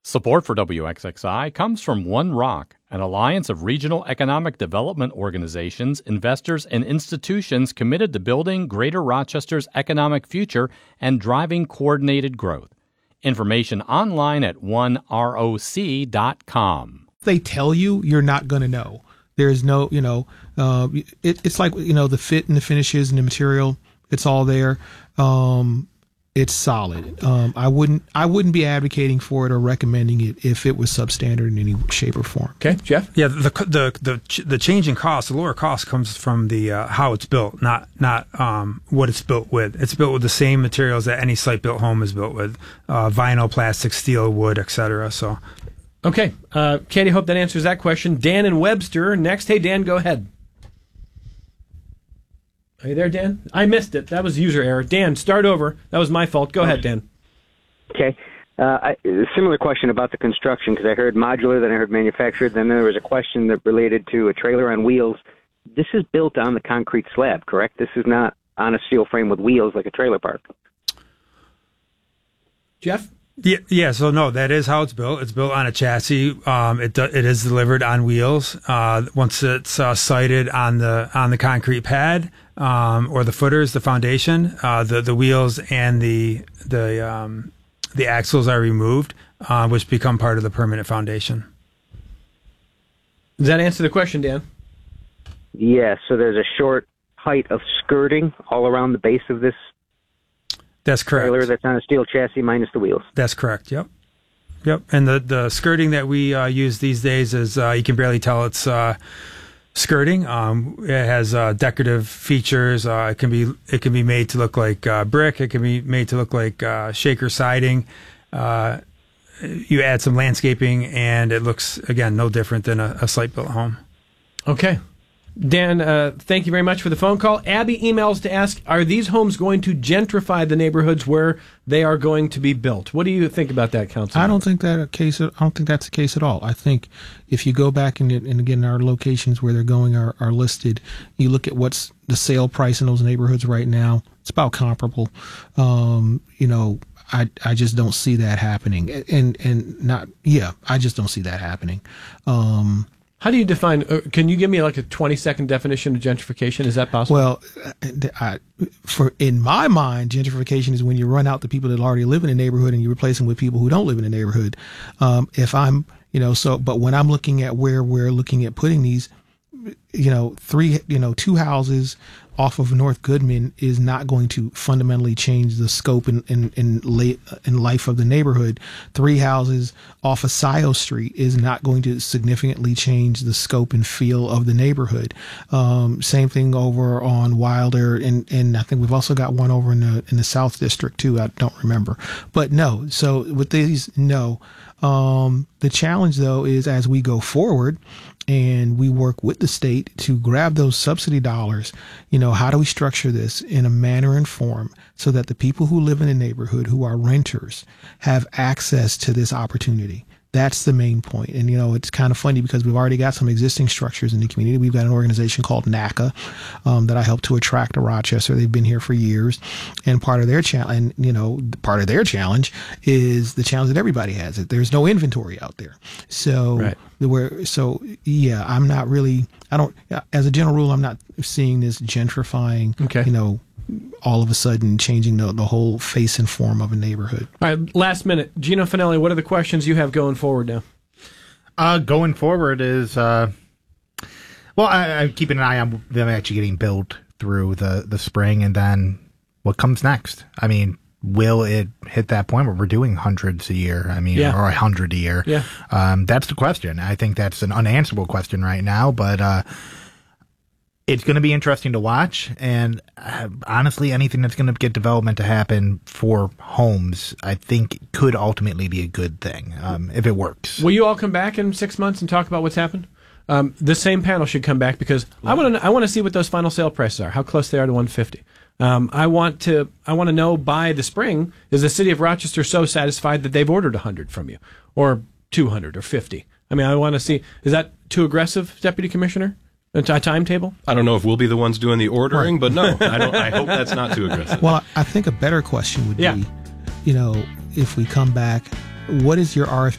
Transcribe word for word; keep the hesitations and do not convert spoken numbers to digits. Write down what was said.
Support for W X X I comes from One Rock, an alliance of regional economic development organizations, investors, and institutions committed to building Greater Rochester's economic future and driving coordinated growth. Information online at one roc dot com. They tell you, you're not going to know. There's no, you know, uh, it, it's like, you know, the fit and the finishes and the material, it's all there. Um, it's solid. Um, I wouldn't, I wouldn't be advocating for it or recommending it if it was substandard in any shape or form. Okay, Jeff? Yeah, the the the the change in cost, the lower cost comes from the uh, how it's built, not not um, what it's built with. It's built with the same materials that any site-built home is built with: uh, vinyl, plastic, steel, wood, et cetera. So, okay, uh, Katie, hope that answers that question. Dan and Webster next. Hey, Dan, go ahead. Are you there, Dan? I missed it. That was user error. Dan, start over. That was my fault. Go ahead, Dan. Okay. Uh, I, a similar question about the construction, because I heard modular, then I heard manufactured, then there was a question that related to a trailer on wheels. This is built on the concrete slab, correct? This is not on a steel frame with wheels like a trailer park. Jeff? Yeah, yeah. So no, that is how it's built. It's built on a chassis. Um, it do, it is delivered on wheels. Uh, once it's uh, sited on the on the concrete pad um, or the footers, the foundation, uh, the the wheels and the the um, the axles are removed, uh, which become part of the permanent foundation. Does that answer the question, Dan? Yes. Yeah, so there's a short height of skirting all around the base of this. That's correct. Trailer that's on a steel chassis minus the wheels. That's correct. Yep. Yep. And the, the skirting that we uh, use these days is uh, you can barely tell it's uh, skirting. Um, it has uh, decorative features. Uh, it can be it can be made to look like uh, brick. It can be made to look like uh, shaker siding. Uh, you add some landscaping, and it looks again no different than a, a site built home. Okay. Dan, uh, thank you very much for the phone call. Abby emails to ask, are these homes going to gentrify the neighborhoods where they are going to be built? What do you think about that, Councilman? I don't think that a case. I don't think that's the case at all. I think if you go back and, and again, our locations where they're going are, are listed. You look at what's the sale price in those neighborhoods right now. It's about comparable. Um, you know, I I just don't see that happening. And and not yeah, I just don't see that happening. Um, How do you define, uh, can you give me like a twenty second definition of gentrification? Is that possible? Well, I, for in my mind, gentrification is when you run out the people that already live in the neighborhood and you replace them with people who don't live in the neighborhood. Um, if I'm, you know, so, but when I'm looking at where we're looking at putting these, you know, three, you know, two houses off of North Goodman is not going to fundamentally change the scope and in, in, in, in life of the neighborhood. Three houses off of Scioto Street is not going to significantly change the scope and feel of the neighborhood. Um, same thing over on Wilder, and, and I think we've also got one over in the in the South District too. I don't remember, but no. So with these, no. Um, the challenge though is as we go forward and we work with the state to grab those subsidy dollars, you know, how do we structure this in a manner and form so that the people who live in the neighborhood who are renters have access to this opportunity? That's the main point. And, you know, it's kind of funny because we've already got some existing structures in the community. We've got an organization called NACA um, that I helped to attract to Rochester. They've been here for years. And part of their challenge, and, you know, part of their challenge is the challenge that everybody has. There's no inventory out there. So, right. Where, so yeah, I'm not really, I don't, as a general rule, I'm not seeing this gentrifying, okay. you know, all of a sudden changing the, the whole face and form of a neighborhood. All right, last minute. Gino Finelli, what are the questions you have going forward now? Uh, going forward is, uh, well, I, I'm keeping an eye on them actually getting built through the, the spring, and then what comes next? I mean, will it hit that point where we're doing hundreds a year? I mean, yeah. or a hundred a year? Yeah. Um, that's the question. I think that's an unanswerable question right now, but, uh, it's going to be interesting to watch, and uh, honestly, anything that's going to get development to happen for homes, I think could ultimately be a good thing um, if it works. Will you all come back in six months and talk about what's happened? Um, the same panel should come back because I want to. I want to see what those final sale prices are, how close they are to one fifty. Um, I want to. I want to know by the spring, is the city of Rochester so satisfied that they've ordered one hundred from you, or two hundred, or fifty? I mean, I want to see. Is that too aggressive, Deputy Commissioner? A t- timetable? I don't know if we'll be the ones doing the ordering, right. but no, I don't. I hope that's not too aggressive. Well, I think a better question would yeah. be, you know, if we come back, what is your R F